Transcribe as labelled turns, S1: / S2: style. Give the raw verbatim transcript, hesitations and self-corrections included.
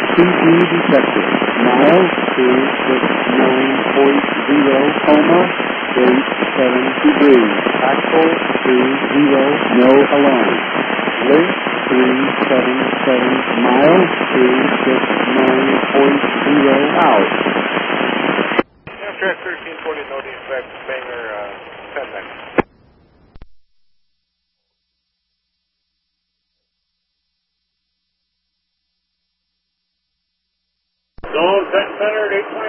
S1: T G detected. Mile two six nine point zero, coma, eight seven degrees. Axle two zero, no alarm. Link three seven seven, mile two six nine point zero, out.
S2: Amtrak thirteen forty, no defect, Bangor, uh, ten minutes. Zone, set centered, eight